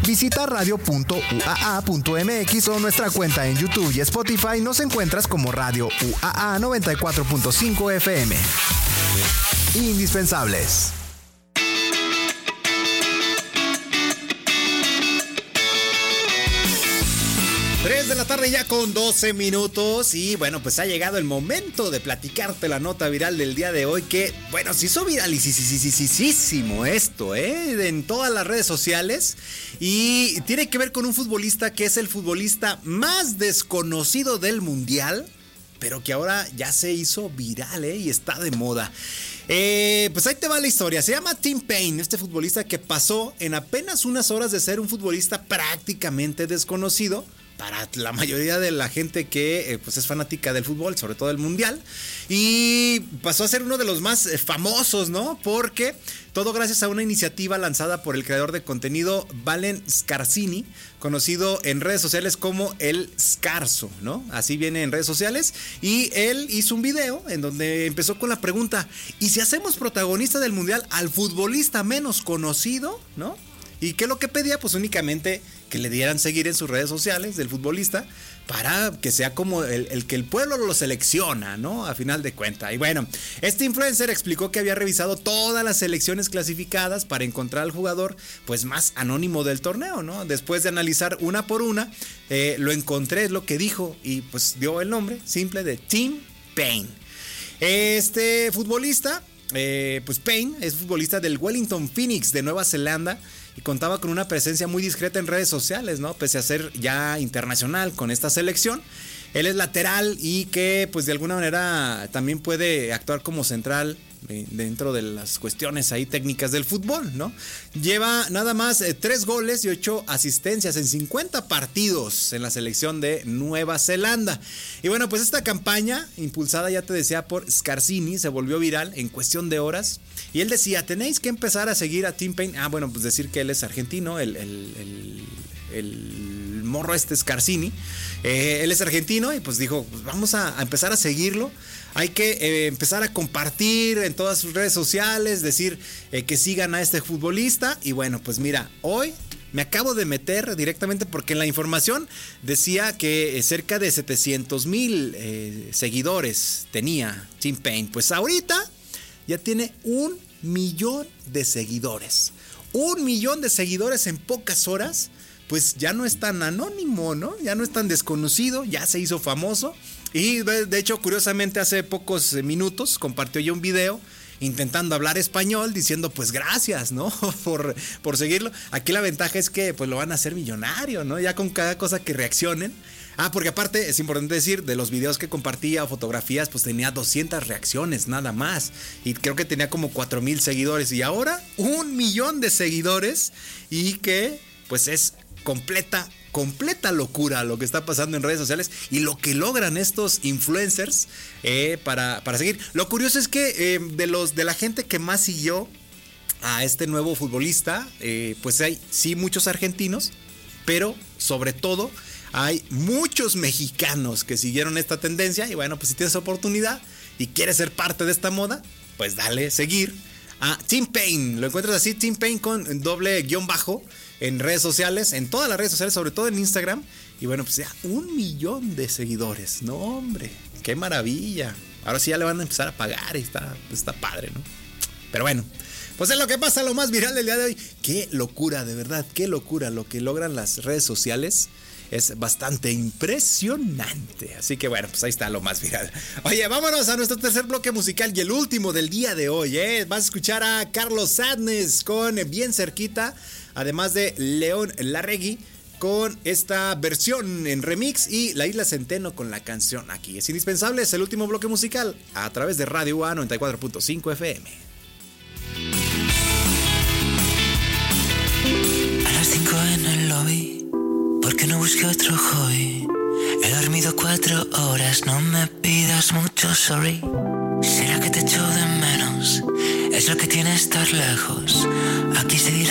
Visita radio.uaa.mx o nuestra cuenta en YouTube y Spotify. Nos encuentras como Radio UAA 94.5 FM. Indispensables. 3 de la tarde ya con 12 minutos y bueno, pues ha llegado el momento de platicarte la nota viral del día de hoy que, bueno, se hizo viralisísimo esto, en todas las redes sociales y tiene que ver con un futbolista que es el futbolista más desconocido del mundial, pero que ahora ya se hizo viral, y está de moda. Pues ahí te va la historia. Se llama Tim Paine, este futbolista que pasó en apenas unas horas de ser un futbolista prácticamente desconocido para la mayoría de la gente que pues es fanática del fútbol, sobre todo del mundial, y pasó a ser uno de los más famosos, ¿no? Porque todo gracias a una iniciativa lanzada por el creador de contenido Valen Scarsini, conocido en redes sociales como el Scarso, ¿no? Así viene en redes sociales, y él hizo un video en donde empezó con la pregunta: ¿y si hacemos protagonista del mundial al futbolista menos conocido, ¿no? ¿Y qué es lo que pedía? Pues únicamente que le dieran seguir en sus redes sociales del futbolista para que sea como el que el pueblo lo selecciona, ¿no? A final de cuentas. Y bueno, este influencer explicó que había revisado todas las selecciones clasificadas para encontrar al jugador pues más anónimo del torneo, ¿no? Después de analizar una por una, lo encontré, es lo que dijo, y pues dio el nombre simple de Tim Paine. Este futbolista, pues Paine es futbolista del Wellington Phoenix de Nueva Zelanda y contaba con una presencia muy discreta en redes sociales, ¿no? Pese a ser ya internacional con esta selección. Él es lateral y que pues de alguna manera también puede actuar como central dentro de las cuestiones ahí técnicas del fútbol, ¿no? Lleva nada más 3 goles y 8 asistencias en 50 partidos en la selección de Nueva Zelanda. Y bueno, pues esta campaña, impulsada, ya te decía, por Scarsini, se volvió viral en cuestión de horas. Y él decía: tenéis que empezar a seguir a Tim Paine. Bueno, pues decir que él es argentino, el morro Scarsini. Él es argentino y pues dijo: pues vamos a empezar a seguirlo. Hay que empezar a compartir en todas sus redes sociales, decir que sigan a este futbolista. Y bueno, pues mira, hoy me acabo de meter directamente porque en la información decía que cerca de 700,000 seguidores tenía Tim Paine. Pues ahorita ya tiene 1 millón de seguidores. 1 millón de seguidores en pocas horas. Pues ya no es tan anónimo, ¿no? Ya no es tan desconocido, ya se hizo famoso. Y de hecho, curiosamente, hace pocos minutos compartió ya un video intentando hablar español, diciendo pues gracias, ¿no? por seguirlo. Aquí la ventaja es que pues lo van a hacer millonario, ¿no? Ya con cada cosa que reaccionen. Porque aparte es importante decir, de los videos que compartía o fotografías, pues tenía 200 reacciones nada más. Y creo que tenía como 4,000 seguidores. Y ahora 1 millón de seguidores. Y que pues es completa locura lo que está pasando en redes sociales y lo que logran estos influencers para seguir. Lo curioso es que de la gente que más siguió a este nuevo futbolista, pues hay sí muchos argentinos, pero sobre todo hay muchos mexicanos que siguieron esta tendencia. Y bueno, pues si tienes oportunidad y quieres ser parte de esta moda, pues dale seguir a Tim Paine. Lo encuentras así, Tim Paine con doble guión bajo en redes sociales, en todas las redes sociales, sobre todo en Instagram. Y bueno, pues ya 1 millón de seguidores. No, hombre, qué maravilla. Ahora sí ya le van a empezar a pagar y está padre, ¿no? Pero bueno, pues es lo que pasa, lo más viral del día de hoy. Qué locura, de verdad, qué locura lo que logran las redes sociales. Es bastante impresionante. Así que bueno, pues ahí está lo más viral. Oye, vámonos a nuestro tercer bloque musical y el último del día de hoy, Vas a escuchar a Carlos Sadness con Bien Cerquita, además de León Larregui con esta versión en remix y La Isla Centeno con la canción Aquí. Es indispensable, es el último bloque musical a través de Radio UA 94.5 FM. A las 5 en el lobby, ¿por qué no busqué otro hobby? He dormido 4 horas, no me pidas mucho, sorry. ¿Será que te echo de menos? Es lo que tiene estar lejos. Aquí se dirá